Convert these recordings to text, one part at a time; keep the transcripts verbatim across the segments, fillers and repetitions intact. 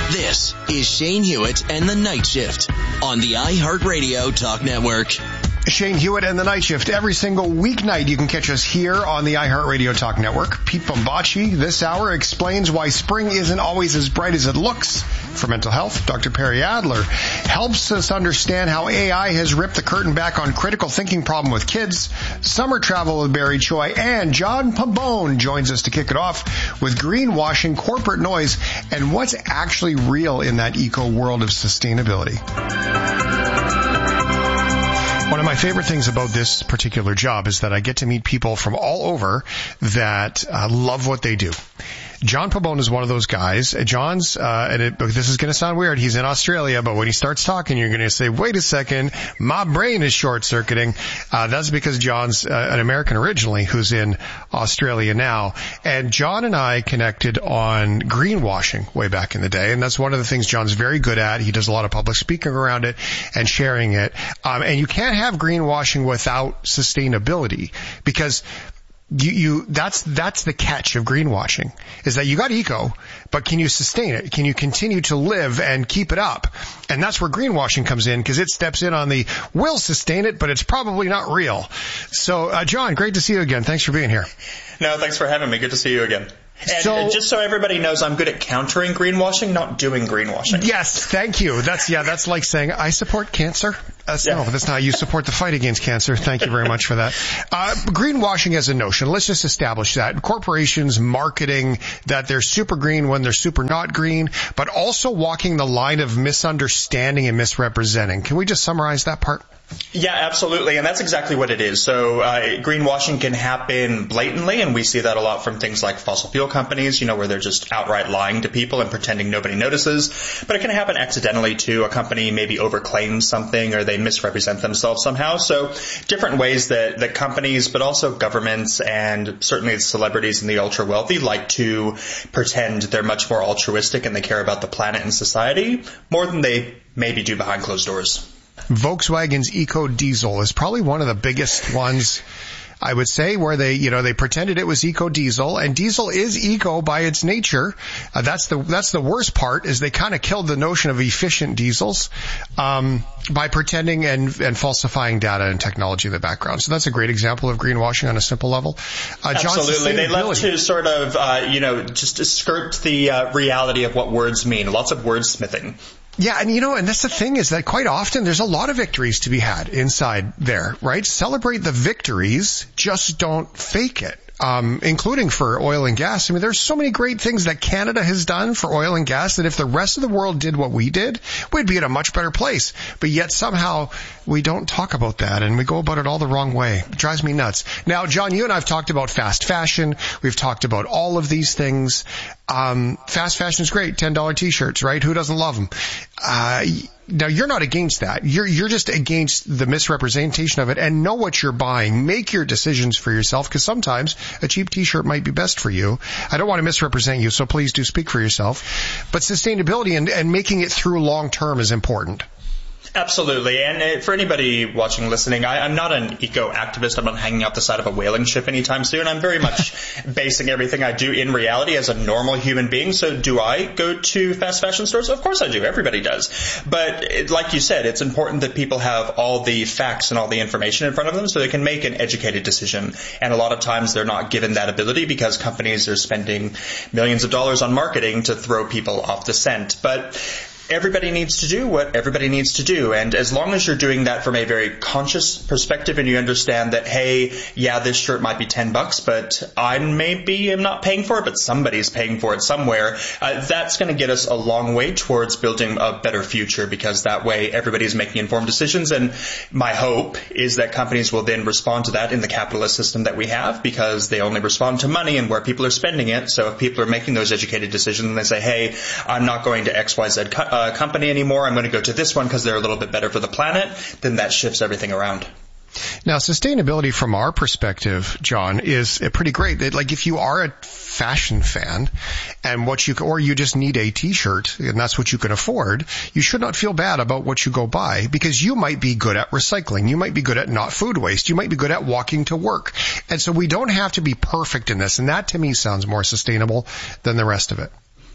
This is Shane Hewitt and the Night Shift on the iHeartRadio Talk Network. Shane Hewitt and the Night Shift. Every single weeknight you can catch us here on the iHeartRadio Talk Network. Pete Bombachi this hour explains why spring isn't always as bright as it looks. For mental health, Doctor Perry Adler helps us understand how A I has ripped the curtain back on critical thinking problem with kids. Summer travel with Barry Choi, and John Pabon joins us to kick it off with greenwashing, corporate noise, and what's actually real in that eco world of sustainability. One of my favorite things about this particular job is that I get to meet people from all over that uh, love what they do. John Pabon is one of those guys. John's, uh, and it, this is going to sound weird, he's in Australia, but when he starts talking, you're going to say, wait a second, my brain is short-circuiting. Uh, that's because John's uh, an American originally who's in Australia now. And John and I connected on greenwashing way back in the day, and that's one of the things John's very good at. He does a lot of public speaking around it and sharing it. Um, and you can't have greenwashing without sustainability, because You, you, that's, that's the catch of greenwashing, is that you got eco, but can you sustain it? Can you continue to live and keep it up? And that's where greenwashing comes in, because it steps in on the, we'll sustain it, but it's probably not real. So, uh, John, great to see you again. Thanks for being here. No, thanks for having me. Good to see you again. And so, just so everybody knows, I'm good at countering greenwashing, not doing greenwashing. Yes, thank you. That's, yeah, that's like saying, I support cancer. That's, yeah. No, that's not. You support the fight against cancer. Thank you very much for that. Uh, greenwashing as a notion, let's just establish that. Corporations marketing that they're super green when they're super not green, but also walking the line of misunderstanding and misrepresenting. Can we just summarize that part? Yeah, absolutely. And that's exactly what it is. So uh, greenwashing can happen blatantly, and we see that a lot from things like fossil fuel companies, you know, where they're just outright lying to people and pretending nobody notices. But it can happen accidentally, too. A company maybe overclaims something, or they misrepresent themselves somehow. So different ways that, that companies, but also governments and certainly the celebrities and the ultra-wealthy like to pretend they're much more altruistic and they care about the planet and society more than they maybe do behind closed doors. Volkswagen's Eco Diesel is probably one of the biggest ones, I would say, where they, you know, they pretended it was eco diesel, and diesel is eco by its nature. Uh, that's the, that's the worst part, is they kind of killed the notion of efficient diesels, um, by pretending and, and falsifying data and technology in the background. So that's a great example of greenwashing on a simple level. Uh, Absolutely. They love to sort of, uh, you know, just skirt the uh, reality of what words mean. Lots of wordsmithing. Yeah, and you know, and that's the thing, is that quite often there's a lot of victories to be had inside there, right? Celebrate the victories, just don't fake it. Um, including for oil and gas. I mean, there's so many great things that Canada has done for oil and gas that if the rest of the world did what we did, we'd be in a much better place. But yet somehow we don't talk about that, and we go about it all the wrong way. It drives me nuts. Now, John, you and I have talked about fast fashion. We've talked about all of these things. Um, fast fashion is great. ten dollar t-shirts, right? Who doesn't love them? Uh, Now, you're not against that. You're, you're just against the misrepresentation of it, and know what you're buying. Make your decisions for yourself, because sometimes a cheap t-shirt might be best for you. I don't want to misrepresent you, so please do speak for yourself. But sustainability and, and making it through long term is important. Absolutely. And for anybody watching, listening, I, I'm not an eco-activist. I'm not hanging out the side of a whaling ship anytime soon. I'm very much basing everything I do in reality as a normal human being. So do I go to fast fashion stores? Of course I do. Everybody does. But it, like you said, it's important that people have all the facts and all the information in front of them so they can make an educated decision. And a lot of times they're not given that ability because companies are spending millions of dollars on marketing to throw people off the scent. But everybody needs to do what everybody needs to do. And as long as you're doing that from a very conscious perspective and you understand that, hey, yeah, this shirt might be ten bucks, but I maybe am not paying for it, but somebody's paying for it somewhere, uh, that's going to get us a long way towards building a better future, because that way everybody's making informed decisions. And my hope is that companies will then respond to that in the capitalist system that we have, because they only respond to money and where people are spending it. So if people are making those educated decisions and they say, hey, I'm not going to X Y Z co- uh, company anymore, I'm going to go to this one because they're a little bit better for the planet, then that shifts everything around. Now, sustainability from our perspective, John, is pretty great. It, like if you are a fashion fan and what you, or you just need a t-shirt and that's what you can afford, you should not feel bad about what you go buy, because you might be good at recycling. You might be good at not food waste. You might be good at walking to work. And so we don't have to be perfect in this. And that to me sounds more sustainable than the rest of it.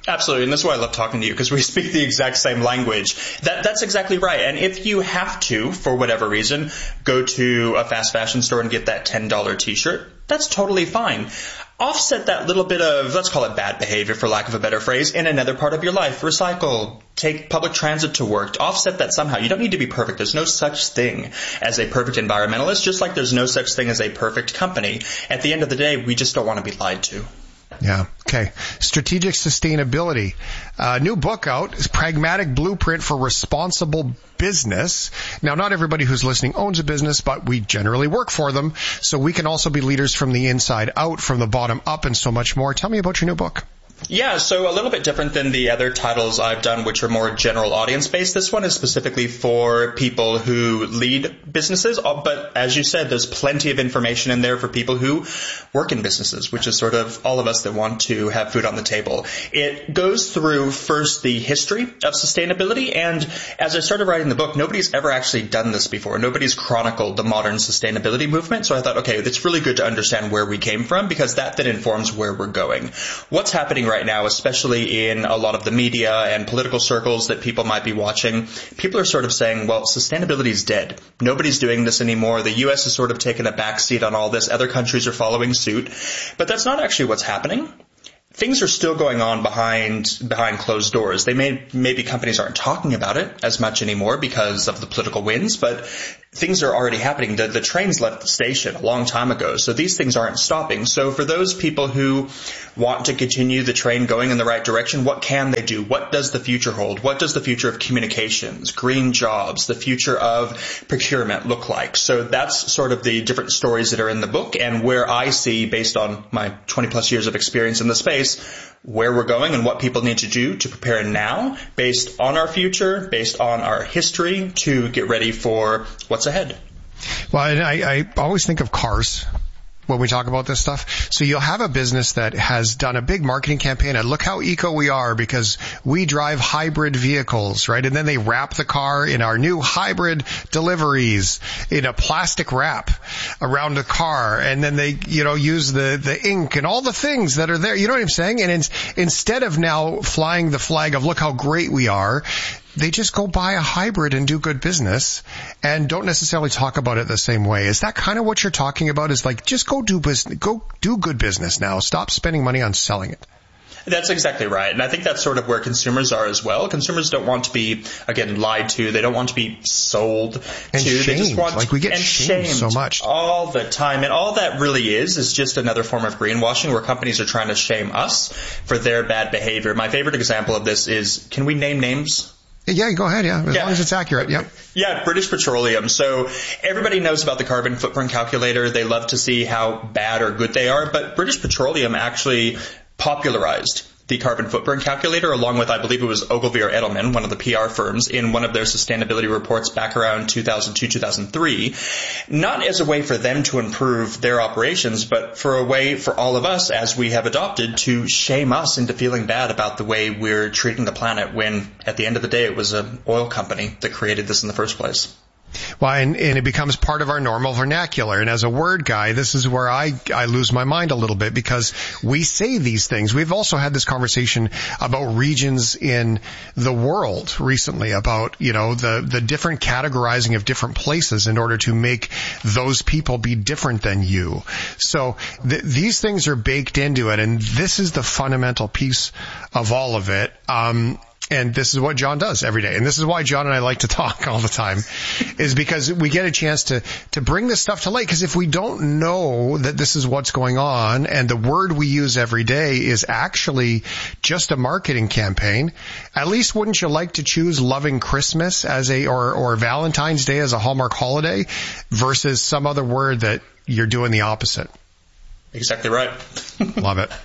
Absolutely, and that's why I love talking to you, because we speak the exact same language. That That's exactly right. And if you have to, for whatever reason, go to a fast fashion store and get that ten dollar t-shirt, that's totally fine. Offset that little bit of, let's call it bad behavior for lack of a better phrase, in another part of your life. Recycle. Take public transit to work. Offset that somehow. You don't need to be perfect. There's no such thing as a perfect environmentalist, just like there's no such thing as a perfect company. At the end of the day, we just don't want to be lied to. Yeah. Okay. Strategic Sustainability. Uh, new book out. Pragmatic Blueprint for Responsible Business. Now, not everybody who's listening owns a business, but we generally work for them. So we can also be leaders from the inside out, from the bottom up, and so much more. Tell me about your new book. Yeah, so a little bit different than the other titles I've done, which are more general audience based. This one is specifically for people who lead businesses, but as you said, there's plenty of information in there for people who work in businesses, which is sort of all of us that want to have food on the table. It goes through first the history of sustainability, and as I started writing the book, nobody's ever actually done this before. Nobody's chronicled the modern sustainability movement, so I thought, okay, it's really good to understand where we came from, because that then informs where we're going. What's happening right now, especially in a lot of the media and political circles that people might be watching, people are sort of saying, well, sustainability is dead. Nobody's doing this anymore. The U S has sort of taken a back seat on all this. Other countries are following suit. But that's not actually what's happening. Things are still going on behind behind closed doors. They may maybe companies aren't talking about it as much anymore because of the political winds, but things are already happening. The, the trains left the station a long time ago, so these things aren't stopping. So for those people who want to continue the train going in the right direction, what can they do? What does the future hold? What does the future of communications, green jobs, the future of procurement look like? So that's sort of the different stories that are in the book, and where I see, based on my twenty plus years of experience in the space, where we're going and what people need to do to prepare now based on our future, based on our history, to get ready for what's ahead. Well, and I, I always think of cars when we talk about this stuff. So you'll have a business that has done a big marketing campaign and look how eco we are because we drive hybrid vehicles, right? And then they wrap the car in our new hybrid deliveries in a plastic wrap around the car. And then they, you know, use the, the ink and all the things that are there. You know what I'm saying? And in, instead of now flying the flag of look how great we are, they just go buy a hybrid and do good business and don't necessarily talk about it the same way. Is that kind of what you're talking about? Is like, just go do business, go do good business now. Stop spending money on selling it. That's exactly right. And I think that's sort of where consumers are as well. Consumers don't want to be, again, lied to. They don't want to be sold and to. Shamed. They just want like we get and shamed, shamed so much all the time. And all that really is is just another form of greenwashing where companies are trying to shame us for their bad behavior. My favorite example of this is, can we name names? Yeah, go ahead, yeah, as yeah. long as it's accurate, yeah. Yeah, British Petroleum. So everybody knows about the carbon footprint calculator. They love to see how bad or good they are, but British Petroleum actually popularized the carbon footprint calculator, along with, I believe it was Ogilvy or Edelman, one of the P R firms, in one of their sustainability reports back around two thousand two, two thousand three, not as a way for them to improve their operations, but for a way for all of us, as we have adopted, to shame us into feeling bad about the way we're treating the planet, when at the end of the day it was an oil company that created this in the first place. Well, and, and it becomes part of our normal vernacular. And as a word guy, this is where I, I lose my mind a little bit, because we say these things. We've also had this conversation about regions in the world recently, about, you know, the, the different categorizing of different places in order to make those people be different than you. So th- these things are baked into it. And this is the fundamental piece of all of it. Um, And this is what John does every day. And this is why John and I like to talk all the time, is because we get a chance to, to bring this stuff to light. Because if we don't know that this is what's going on, and the word we use every day is actually just a marketing campaign, at least wouldn't you like to choose loving Christmas as a, or, or Valentine's Day as a Hallmark holiday versus some other word that you're doing the opposite? Exactly right. Love it.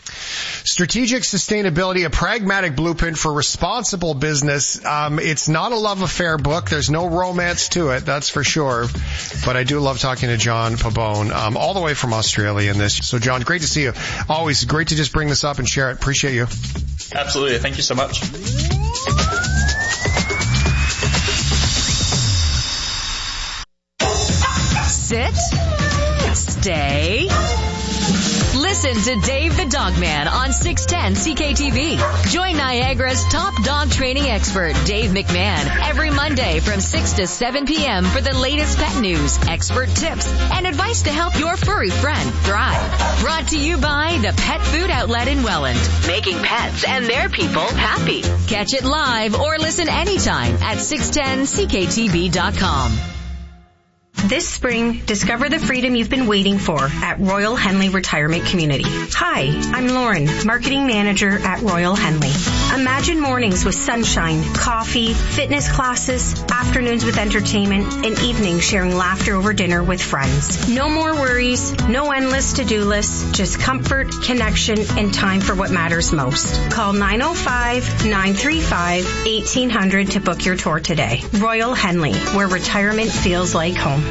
Strategic Sustainability, a pragmatic blueprint for responsible business. Um, it's not a love affair book. There's no romance to it, that's for sure. But I do love talking to John Pabon, um, all the way from Australia in this. So, John, great to see you. Always great to just bring this up and share it. Appreciate you. Absolutely. Thank you so much. Sit. Stay. Listen to Dave the Dog Man on six ten C K T V. Join Niagara's top dog training expert, Dave McMahon, every Monday from six to seven p.m. for the latest pet news, expert tips, and advice to help your furry friend thrive. Brought to you by the Pet Food Outlet in Welland, making pets and their people happy. Catch it live or listen anytime at six ten C K T V dot com. This spring, discover the freedom you've been waiting for at Royal Henley Retirement Community. Hi, I'm Lauren, Marketing Manager at Royal Henley. Imagine mornings with sunshine, coffee, fitness classes, afternoons with entertainment, and evenings sharing laughter over dinner with friends. No more worries, no endless to-do lists, just comfort, connection, and time for what matters most. Call nine oh five, nine three five, eighteen hundred to book your tour today. Royal Henley, where retirement feels like home.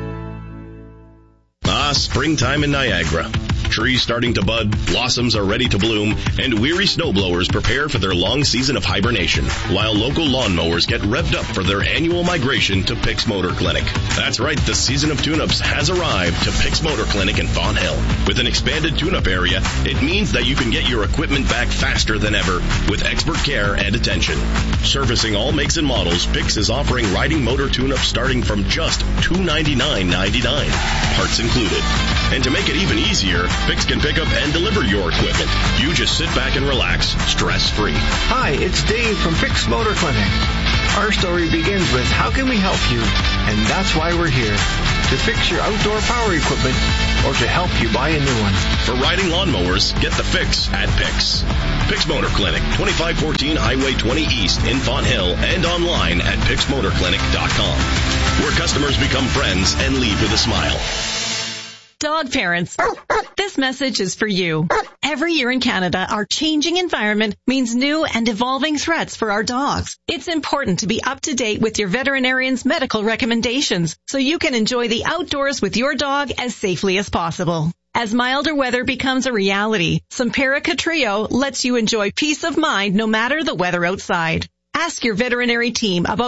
Ah, springtime in Niagara. Trees starting to bud, blossoms are ready to bloom, and weary snowblowers prepare for their long season of hibernation, while local lawnmowers get revved up for their annual migration to Pix Motor Clinic. That's right, the season of tune-ups has arrived to Pix Motor Clinic in Fawn Hill. With an expanded tune-up area, it means that you can get your equipment back faster than ever with expert care and attention. Servicing all makes and models, Pix is offering riding motor tune-ups starting from just two hundred ninety-nine dollars and ninety-nine cents, parts included. And to make it even easier, Pix can pick up and deliver your equipment. You just sit back and relax, stress-free. Hi, it's Dave from Pix Motor Clinic. Our story begins with how can we help you? And that's why we're here. To fix your outdoor power equipment or to help you buy a new one. For riding lawnmowers, get the fix at Pix. Pix Motor Clinic, twenty-five fourteen Highway twenty East in Fawn Hill and online at pix motor clinic dot com, where customers become friends and leave with a smile. Dog parents, this message is for you. Every year in Canada, our changing environment means new and evolving threats for our dogs. It's important to be up to date with your veterinarian's medical recommendations so you can enjoy the outdoors with your dog as safely as possible. As milder weather becomes a reality, Simparica Trio lets you enjoy peace of mind no matter the weather outside. Ask your veterinary team about